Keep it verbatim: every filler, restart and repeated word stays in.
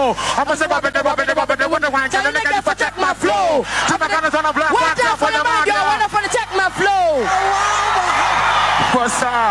know. I'm gonna say bop it, bop it, bop it, what the wine, and then for check my flow. I'm gonna on a black. One time for the man, girl, one for the check my flow. What's up?